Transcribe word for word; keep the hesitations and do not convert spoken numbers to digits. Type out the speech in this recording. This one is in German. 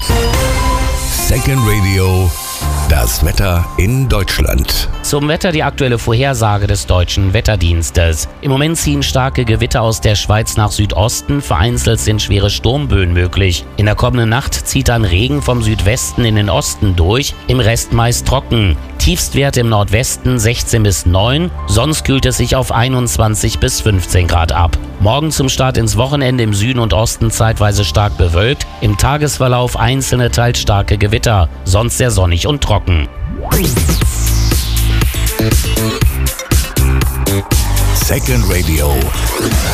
Second Radio, das Wetter in Deutschland. Zum Wetter die aktuelle Vorhersage des Deutschen Wetterdienstes. Im Moment ziehen starke Gewitter aus der Schweiz nach Südosten, vereinzelt sind schwere Sturmböen möglich. In der kommenden Nacht zieht dann Regen vom Südwesten in den Osten durch, im Rest meist trocken. Tiefstwerte im Nordwesten sechzehn bis neun, sonst kühlt es sich auf einundzwanzig bis fünfzehn Grad ab. Morgen zum Start ins Wochenende im Süden und Osten zeitweise stark bewölkt, im Tagesverlauf einzelne teils starke Gewitter, sonst sehr sonnig und trocken. Second Radio.